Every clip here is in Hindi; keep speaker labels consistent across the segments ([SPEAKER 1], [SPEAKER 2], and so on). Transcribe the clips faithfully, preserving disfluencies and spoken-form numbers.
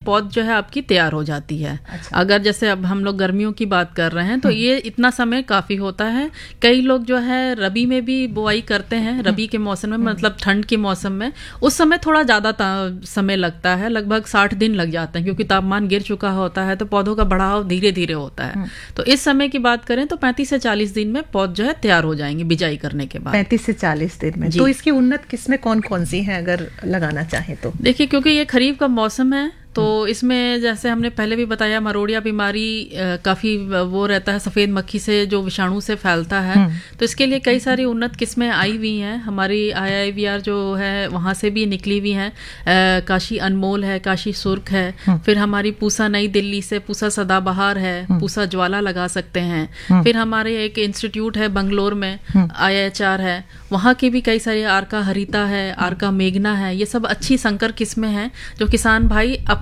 [SPEAKER 1] पौध जो है आपकी तैयार हो जाती है। अच्छा। अगर जैसे अब हम लोग गर्मियों की बात कर रहे हैं तो ये इतना समय काफ़ी होता है। कई लोग जो है रबी में भी बुआई करते हैं, रबी के मौसम में, मतलब ठंड के मौसम में, उस समय थोड़ा ज़्यादा समय लगता है, लगभग साठ दिन लग जाते हैं, क्योंकि तापमान गिर चुका होता है तो पौधों का बढ़ाव धीरे धीरे होता है। तो इस समय की बात करें तो पैंतीस से चालीस दिन में पौध जो है तैयार हो जाएंगे बिजाई करने के बाद।
[SPEAKER 2] पैंतीस से चालीस दिन में। तो इसकी उन्नत किस्में कौन कौन सी हैं अगर लगाना चाहे तो?
[SPEAKER 1] देखिए, क्योंकि ये खरीफ का मौसम है तो इसमें जैसे हमने पहले भी बताया, मरोड़िया बीमारी काफ़ी वो रहता है, सफ़ेद मक्खी से जो विषाणु से फैलता है। तो इसके लिए कई सारी उन्नत किस्में आई हुई हैं। हमारी आई आई वी आर जो है वहाँ से भी निकली हुई हैं। काशी अनमोल है, काशी सुर्ख है, फिर हमारी पूसा नई दिल्ली से पूसा सदाबहार है, पूसा ज्वाला लगा सकते हैं। फिर हमारे एक इंस्टीट्यूट है बंगलोर में, आई एच आर है, वहाँ की भी कई सारी, आर्का हरिता है, आर्का मेघना है, ये सब अच्छी संकर किस्में हैं जो किसान भाई अपना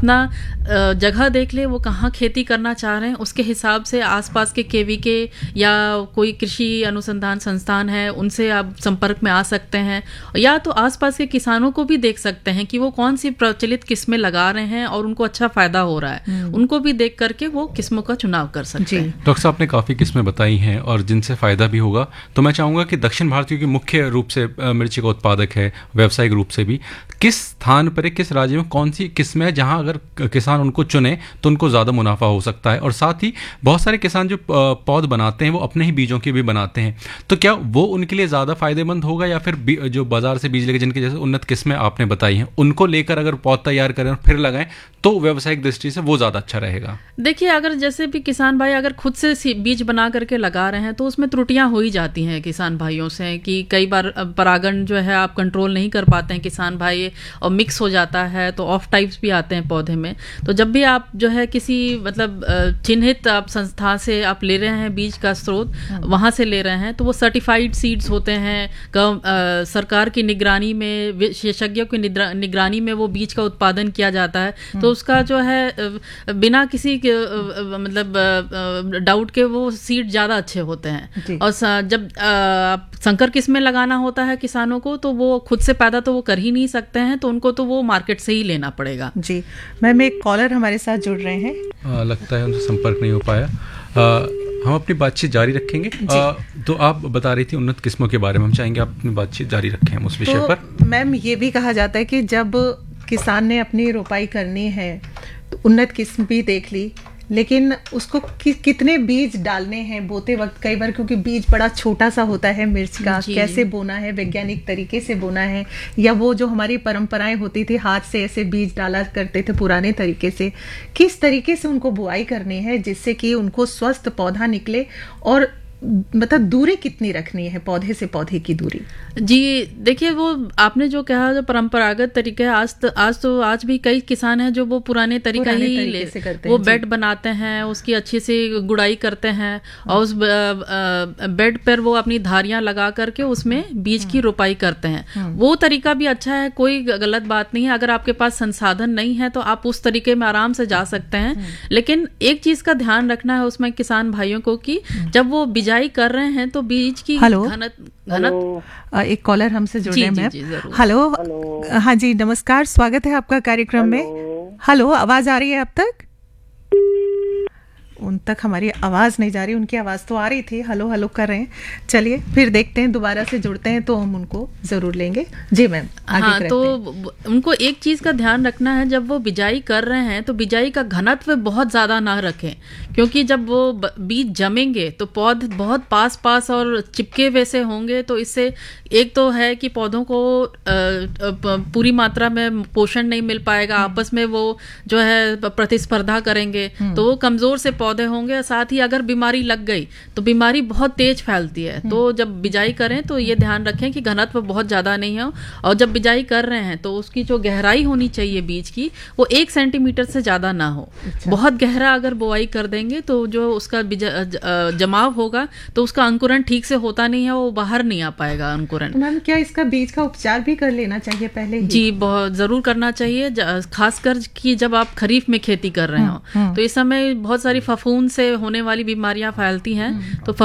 [SPEAKER 1] जगह देख ले वो कहाँ खेती करना चाह रहे हैं, उसके हिसाब से आसपास के केवी के या कोई कृषि अनुसंधान संस्थान है उनसे आप संपर्क में आ सकते हैं, या तो आसपास के किसानों को भी देख सकते हैं कि वो कौन सी प्रचलित किस्में लगा रहे हैं और उनको अच्छा फायदा हो रहा है, उनको भी देख करके वो किस्मों का चुनाव कर सकते हैं।
[SPEAKER 3] डॉक्टर साहब ने काफ़ी किस्में बताई हैं और जिनसे फ़ायदा भी होगा, तो मैं चाहूँगा कि दक्षिण भारत की मुख्य रूप से मिर्ची का उत्पादक है, व्यावसायिक रूप से भी, किस स्थान पर, किस राज्य में कौन सी किस्में है जहां अगर किसान उनको चुने तो उनको ज़्यादा मुनाफा हो सकता है? और साथ ही बहुत सारे किसान जो पौध बनाते हैं वो अपने ही बीजों के भी बनाते हैं, तो क्या वो उनके लिए ज़्यादा फायदेमंद होगा, या फिर जो बाजार से बीज लेके, जिनके जैसे उन्नत किस्में आपने बताई हैं, उनको लेकर अगर पौध तैयार करें और फिर लगाएं तो व्यावसायिक दृष्टि से वो ज़्यादा अच्छा रहेगा?
[SPEAKER 1] देखिए, अगर जैसे भी किसान भाई अगर खुद से बीज बना करके लगा रहे हैं तो उसमें त्रुटियां हो ही जाती हैं किसान भाइयों से, कि कई बार परागण जो है आप कंट्रोल नहीं कर पाते हैं किसान भाई, और मिक्स हो जाता है तो ऑफ टाइप्स भी आते हैं पौधे में। तो जब भी आप जो है किसी मतलब चिन्हित आप संस्था से आप ले रहे हैं बीज का स्रोत, वहाँ से ले रहे हैं, तो वो सर्टिफाइड सीड्स होते हैं, आ, सरकार की निगरानी में, विशेषज्ञों की निगरानी में वो बीज का उत्पादन किया जाता है। तो उसका जो है बिना किसी मतलब डाउट के वो सीड ज़्यादा अच्छे होते हैं। और जब आप संकर किस्में लगाना होता है किसानों को तो वो खुद से पैदा तो वो कर ही नहीं सकते हैं, तो उनको तो वो मार्केट से ही लेना पड़ेगा।
[SPEAKER 2] जी मैम, एक कॉलर हमारे साथ जुड़ रहे हैं।
[SPEAKER 3] आ, लगता है उनसे संपर्क नहीं हो पाया। आ, हम अपनी बातचीत जारी रखेंगे। आ, तो आप बता रही थी उन्नत किस्मों के बारे में, हम चाहेंगे आप अपनी बातचीत जारी रखें हम उस विषय पर।
[SPEAKER 2] मैम, ये भी कहा जाता है कि जब किसान ने अपनी रोपाई करनी है तो उन्नत किस्म भी देख ली, लेकिन उसको कि, कितने बीज डालने हैं बोते वक्त, कई बार क्योंकि बीज बड़ा छोटा सा होता है मिर्च का, कैसे बोना है, वैज्ञानिक तरीके से बोना है, या वो जो हमारी परंपराएं होती थी हाथ से ऐसे बीज डाला करते थे पुराने तरीके से, किस तरीके से उनको बुआई करनी है जिससे कि उनको स्वस्थ पौधा निकले, और मतलब दूरी कितनी रखनी है पौधे से पौधे की दूरी?
[SPEAKER 1] जी देखिए, वो आपने जो कहा जो परंपरागत तरीका है, आज तो आज तो आज भी कई किसान हैं जो वो पुराने तरीका ही ले वो बेड बनाते हैं, उसकी अच्छी सी गुड़ाई करते हैं और उस बेड पर वो अपनी धारियां लगा करके उसमें बीज की रोपाई करते हैं। वो तरीका भी अच्छा है, कोई गलत बात नहीं है। अगर आपके पास संसाधन नहीं है तो आप उस तरीके में आराम से जा सकते हैं, लेकिन एक चीज का ध्यान रखना है उसमें किसान भाइयों को कि जब वो बिजाई कर रहे हैं तो बीज की घनत घनत
[SPEAKER 2] एक कॉलर हमसे जुड़ रहे हैं मैम। हेलो, हाँ जी नमस्कार, स्वागत है आपका कार्यक्रम में। हेलो, आवाज आ रही है आप तक? उन तक हमारी आवाज़ नहीं जा रही, उनकी आवाज़ तो आ रही थी, हेलो हेलो कर रहे हैं। चलिए फिर देखते हैं, दोबारा से जुड़ते हैं तो हम उनको ज़रूर लेंगे। जी मैम,
[SPEAKER 1] हाँ, तो उनको एक चीज़ का ध्यान रखना है, जब वो बिजाई कर रहे हैं तो बिजाई का घनत्व बहुत ज़्यादा ना रखें, क्योंकि जब वो बीज जमेंगे तो पौध बहुत पास पास और चिपके वैसे होंगे, तो इससे एक तो है कि पौधों को पूरी मात्रा में पोषण नहीं मिल पाएगा, आपस में वो जो है प्रतिस्पर्धा करेंगे तो वो कमज़ोर से पौधे होंगे। साथ ही अगर बीमारी लग गई तो बीमारी बहुत तेज फैलती है, तो जब बिजाई करें तो ये ध्यान रखें कि घनत्व बहुत ज़्यादा नहीं हो, और जब बिजाई कर रहे हैं तो उसकी जो गहराई होनी चाहिए बीज की वो एक सेंटीमीटर से ज़्यादा ना हो। अच्छा। बहुत गहरा अगर बुआई कर देंगे तो जो उसका जमाव होगा तो उसका अंकुरण ठीक से होता नहीं है, वो बाहर नहीं आ पाएगा अंकुरण।
[SPEAKER 2] मैम, क्या इसका बीज का उपचार भी कर लेना चाहिए पहले ही?
[SPEAKER 1] जी, बहुत ज़रूर करना चाहिए, खासकर कि जब आप खरीफ में खेती कर रहे हो तो इस समय बहुत सारी फफूंद से होने वाली बीमारियां फैलती हैं, तो